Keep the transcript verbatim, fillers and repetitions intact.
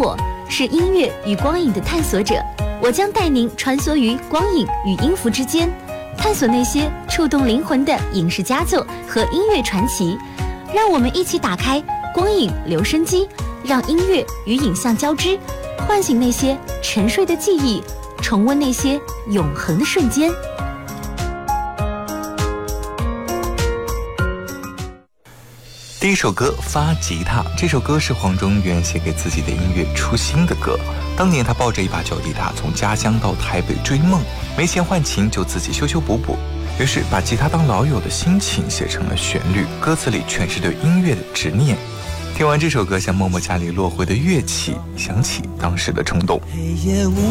我是音乐与光影的探索者，我将带您穿梭于光影与音符之间，探索那些触动灵魂的影视佳作和音乐传奇。让我们一起打开光影留声机，让音乐与影像交织，唤醒那些沉睡的记忆，重温那些永恒的瞬间。 第一首歌发吉他，这首歌是黄中原写给自己的音乐初心的歌。当年他抱着一把脚地踏从家乡到台北追梦，没钱换琴就自己修修补补，于是把吉他当老友的心情写成了旋律，歌词里全是对音乐的执念。听完这首歌，像默默家里落回的乐器，想起当时的冲动。 黑夜无